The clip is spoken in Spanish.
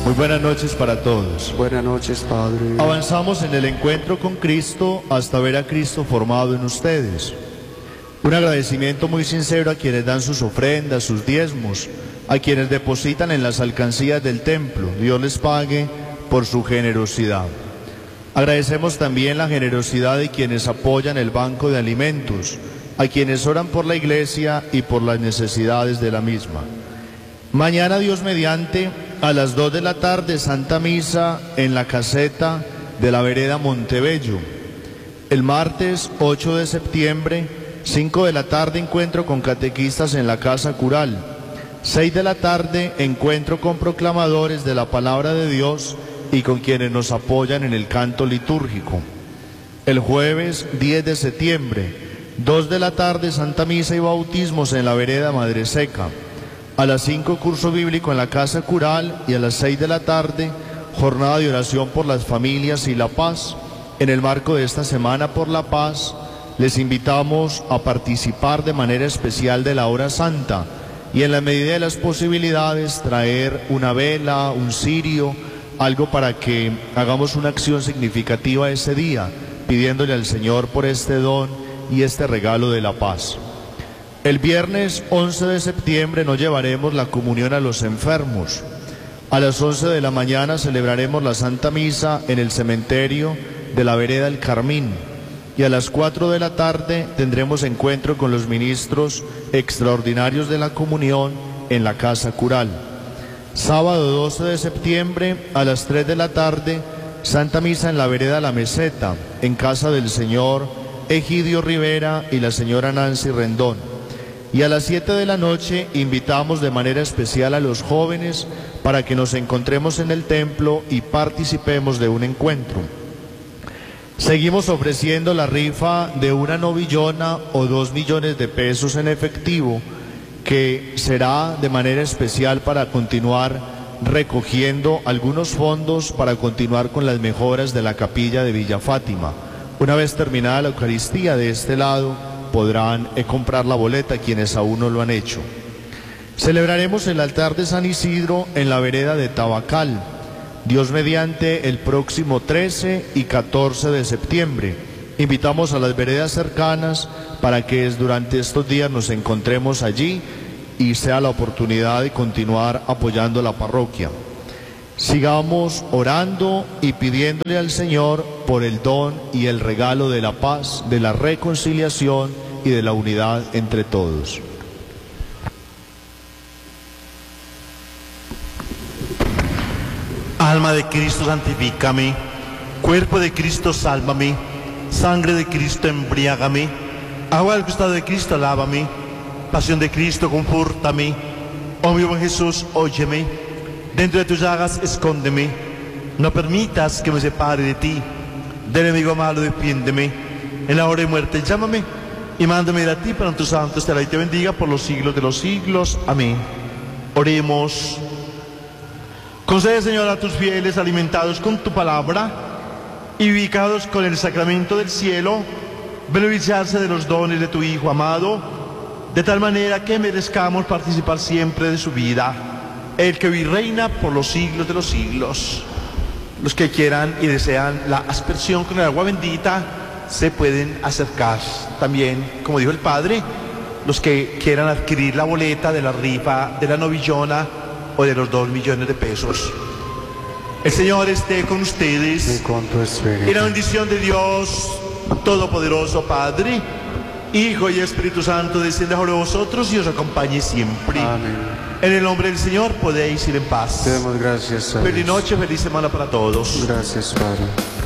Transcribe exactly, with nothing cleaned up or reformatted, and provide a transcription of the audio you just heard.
Muy buenas noches para todos. Buenas noches, Padre. Avanzamos en el encuentro con Cristo hasta ver a Cristo formado en ustedes. Un agradecimiento muy sincero a quienes dan sus ofrendas, sus diezmos, a quienes depositan en las alcancías del templo. Dios les pague por su generosidad. Agradecemos también la generosidad de quienes apoyan el banco de alimentos, a quienes oran por la iglesia y por las necesidades de la misma. Mañana, Dios mediante, a las dos de la tarde, Santa Misa en la caseta de la vereda Montebello. El martes ocho de septiembre, cinco de la tarde, encuentro con catequistas en la Casa Cural. seis de la tarde, encuentro con proclamadores de la Palabra de Dios y con quienes nos apoyan en el canto litúrgico. El jueves diez de septiembre, dos de la tarde, Santa Misa y bautismos en la vereda Madre Seca. A las cinco, curso bíblico en la Casa Cural, y a las seis de la tarde, jornada de oración por las familias y la paz. En el marco de esta Semana por la Paz, les invitamos a participar de manera especial de la hora santa y en la medida de las posibilidades traer una vela, un cirio, algo para que hagamos una acción significativa ese día, pidiéndole al Señor por este don y este regalo de la paz. El viernes once de septiembre no llevaremos la comunión a los enfermos. A las once de la mañana celebraremos la Santa Misa en el cementerio de la vereda El Carmín. Y a las cuatro de la tarde tendremos encuentro con los ministros extraordinarios de la comunión en la Casa Cural. Sábado doce de septiembre a las tres de la tarde, Santa Misa en la vereda La Meseta, en casa del señor Egidio Rivera y la señora Nancy Rendón. Y a las siete de la noche invitamos de manera especial a los jóvenes para que nos encontremos en el templo y participemos de un encuentro. Seguimos ofreciendo la rifa de una novillona o dos millones de pesos en efectivo, que será de manera especial para continuar recogiendo algunos fondos para continuar con las mejoras de la capilla de Villa Fátima. Una vez terminada la Eucaristía de este lado, podrán eh, comprar la boleta quienes aún no lo han hecho. Celebraremos el altar de San Isidro en la vereda de Tabacal, Dios mediante, el próximo trece y catorce de septiembre. Invitamos a las veredas cercanas para que durante estos días nos encontremos allí y sea la oportunidad de continuar apoyando la parroquia. Sigamos orando y pidiéndole al Señor por el don y el regalo de la paz, de la reconciliación y de la unidad entre todos. Alma de Cristo, santifícame. Cuerpo de Cristo, sálvame. Sangre de Cristo, embriágame. Agua del costado de Cristo, lávame. Pasión de Cristo, confórtame. Oh mi buen Jesús, óyeme. Dentro de tus llagas, escóndeme. No permitas que me separe de ti. Del enemigo malo, defiéndeme. En la hora de muerte, llámame y mándame de a ti, para tu santo estará y te bendiga por los siglos de los siglos. Amén. Oremos. Concede, Señor, a tus fieles, alimentados con tu palabra y ubicados con el sacramento del cielo, beneficiarse de los dones de tu Hijo amado, de tal manera que merezcamos participar siempre de su vida, el que vive y reina por los siglos de los siglos. Los que quieran y desean la aspersión con el agua bendita se pueden acercar. También, como dijo el Padre, los que quieran adquirir la boleta de la rifa de la novillona o de los dos millones de pesos. El Señor esté con ustedes. Y la bendición de Dios Todopoderoso, Padre, Hijo y Espíritu Santo, descienda sobre vosotros y os acompañe siempre. Amén. En el nombre del Señor podéis ir en paz. Te damos gracias, Padre. Feliz noche, feliz semana para todos. Gracias, Padre.